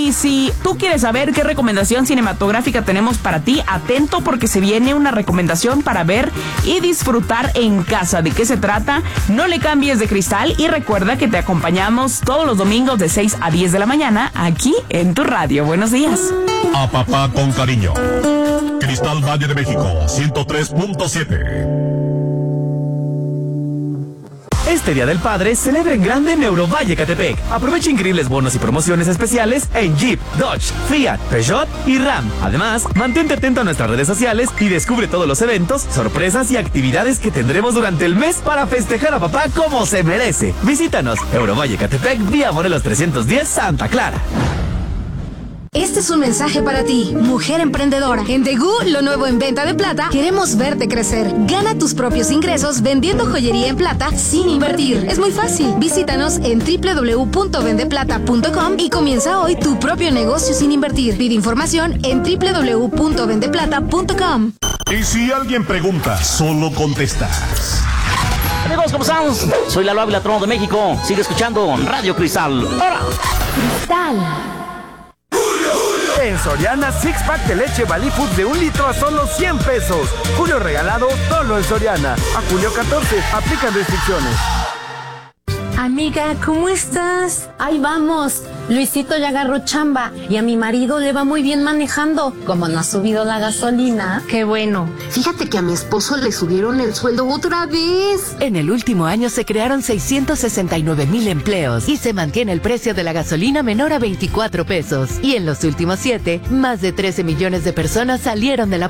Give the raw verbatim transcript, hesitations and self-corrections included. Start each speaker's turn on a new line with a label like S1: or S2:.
S1: Y si tú quieres saber qué recomendación cinematográfica tenemos para ti, atento porque se viene una recomendación para ver y disfrutar en casa. ¿De qué se trata? No le cambies de cristal y recuerda que te acompañamos todos los domingos de seis a diez de la mañana aquí en tu radio. Buenos días.
S2: A papá con cariño. Cristal Valle de México, ciento tres punto siete.
S3: Este Día del Padre celebra en grande en Eurovalle Catepec. Aprovecha increíbles bonos y promociones especiales en Jeep, Dodge, Fiat, Peugeot y Ram. Además, mantente atento a nuestras redes sociales y descubre todos los eventos, sorpresas y actividades que tendremos durante el mes para festejar a papá como se merece. Visítanos, Eurovalle Catepec, vía Morelos trescientos diez, Santa Clara.
S4: Este es un mensaje para ti, mujer emprendedora. En Tegu, lo nuevo en venta de plata, queremos verte crecer. Gana tus propios ingresos vendiendo joyería en plata sin invertir. Es muy fácil. Visítanos en doble u doble u doble u punto vende plata punto com y comienza hoy tu propio negocio sin invertir. Pide información en doble u doble u doble u punto vende plata punto com.
S2: Y si alguien pregunta, solo contestas.
S5: Amigos, ¿cómo están? Soy Lalo Ávila, Trono de México. Sigue escuchando Radio Cristal. ¡Ahora!
S4: Cristal.
S6: En Soriana, six pack de leche Bali Food de un litro a solo cien pesos. Julio regalado solo en Soriana. A julio catorce, aplican restricciones.
S7: Amiga, ¿cómo estás? Ahí vamos. Luisito ya agarró chamba y a mi marido le va muy bien manejando. Como no ha subido la gasolina. Qué bueno.
S8: Fíjate que a mi esposo le subieron el sueldo otra vez.
S9: En el último año se crearon seiscientos sesenta y nueve mil empleos y se mantiene el precio de la gasolina menor a veinticuatro pesos. Y en los últimos siete, más de trece millones de personas salieron de la